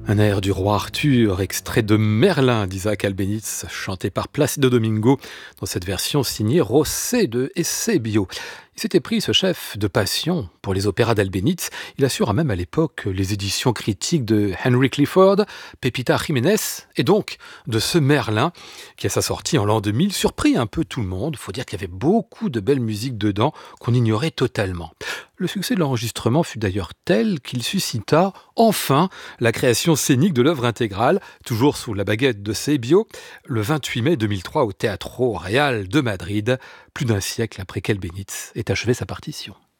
Un air du roi Arthur, extrait de Merlin d'Isaac Albéniz, chanté par Placido Domingo, dans cette version signée José de Eusebio. Il s'était pris, ce chef, de passion pour les opéras d'Albéniz. Il assura même à l'époque les éditions critiques de Henry Clifford, Pepita Jiménez, et donc de ce Merlin, qui à sa sortie en l'an 2000 surprit un peu tout le monde. Il faut dire qu'il y avait beaucoup de belles musiques dedans qu'on ignorait totalement. Le succès de l'enregistrement fut d'ailleurs tel qu'il suscita enfin la création scénique de l'œuvre intégrale, toujours sous la baguette de Sebio, le 28 mai 2003 au Teatro Real de Madrid, plus d'un siècle après qu'Albéniz ait achevé sa partition.